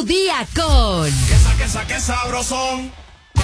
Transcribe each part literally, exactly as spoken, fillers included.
tu día con... Quesa, quesa, qué sabrosón.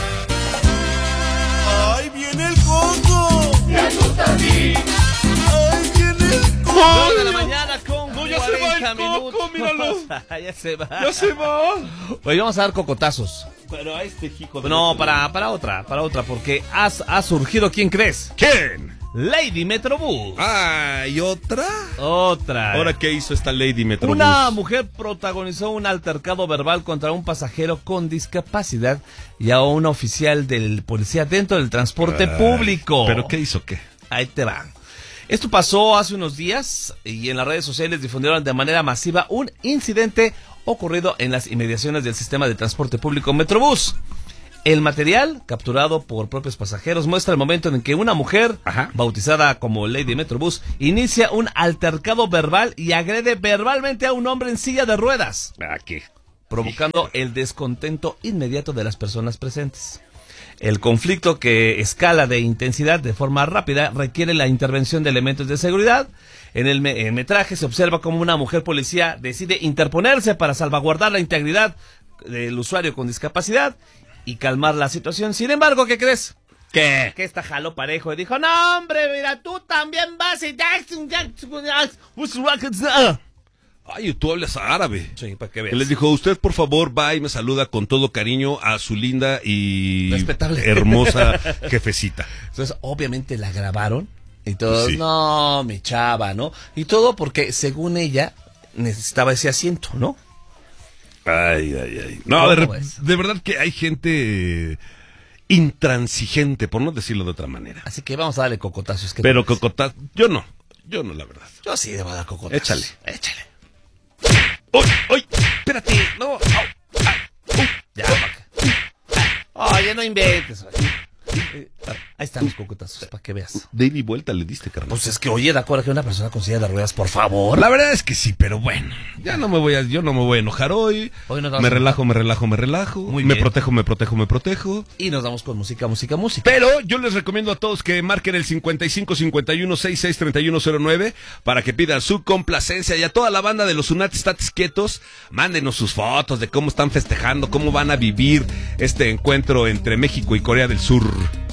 ¡Ay, viene el coco! ¡Me gusta a mí! ¡Ay, viene el coco! nueve de la mañana con No, ya se va el coco, míralo. Ya se va. ¡Ya se va! Oye, vamos a dar cocotazos. Pero a este hijo de... No, para, para otra, para otra, porque has, ha surgido, ¿quién crees? ¿Quién? Lady Metrobús. Ah, ¿y otra? Otra. ¿Ahora qué hizo esta Lady Metrobús? Una mujer protagonizó un altercado verbal contra un pasajero con discapacidad y a un oficial del policía dentro del transporte Ay, público. ¿Pero qué hizo qué? Ahí te va. Esto pasó hace unos días y en las redes sociales difundieron de manera masiva un incidente ocurrido en las inmediaciones del sistema de transporte público Metrobús. El material, capturado por propios pasajeros, muestra el momento en que una mujer, Ajá. bautizada como Lady Metrobús, inicia un altercado verbal y agrede verbalmente a un hombre en silla de ruedas, ¿A qué? provocando el descontento inmediato de las personas presentes. El conflicto, que escala de intensidad de forma rápida, requiere la intervención de elementos de seguridad. En el, me- el metraje se observa cómo una mujer policía decide interponerse para salvaguardar la integridad del usuario con discapacidad y calmar la situación. Sin embargo, ¿qué crees? ¿Qué? Que esta jaló parejo y dijo, no hombre, mira, tú también vas y... Ay, tú hablas árabe. Sí, para que Que veas. les dijo, usted por favor va y me saluda con todo cariño a su linda y Respetable. hermosa jefecita. Entonces, obviamente la grabaron y todos, Sí. no, mi chava, ¿no? Y todo porque, según ella, necesitaba ese asiento, ¿no? Ay, ay, ay. No, ¿Cómo de, re- ves? de verdad que hay gente intransigente, por no decirlo de otra manera. Así que vamos a darle cocotazos. ¿qué te Pero parece? cocotaz, yo no, yo no, la verdad. Yo sí debo dar cocotazos. Échale. Échale. ¡Uy, uy! Espérate, no. Au, au, uh. Ya, pa' Oye, no inventes. oye. Eh, Ahí están los cocotazos, para que veas. De ida y vuelta le diste, carnal. Pues es que, oye, de acuerdo que una persona con silla de ruedas, por favor. La verdad es que sí, pero bueno, ya no me voy a, yo no me voy a enojar hoy. Hoy nos vamos Me a relajo, me relajo, me relajo. Muy me bien. protejo, me protejo, me protejo. Y nos vamos con música, música, música. Pero yo les recomiendo a todos que marquen el cincuenta y cinco cincuenta y uno sesenta y seis treinta y uno cero nueve para que pidan su complacencia, y a toda la banda de los Unatis Tatis Quietos, mándenos sus fotos de cómo están festejando, cómo van a vivir este encuentro entre México y Corea del Sur.